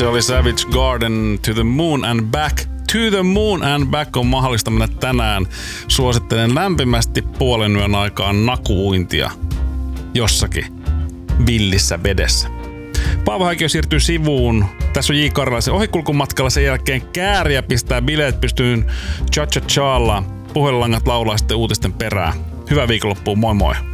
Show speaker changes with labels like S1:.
S1: Se oli Savage Garden, To the Moon and Back. To the Moon and Back on mahdollista mennä tänään. Suosittelen lämpimästi puolen yön aikaan nakuuintia jossakin villissä vedessä. Paavo Häikkiö siirtyy sivuun. Tässä on J. Karjalaisen ohikulkumatkalla. Sen jälkeen Kääriä pistää bileet pystyyn cha-cha-challa. Puhelinlangat laulaa sitten uutisten perään. Hyvää viikonloppua, moi moi!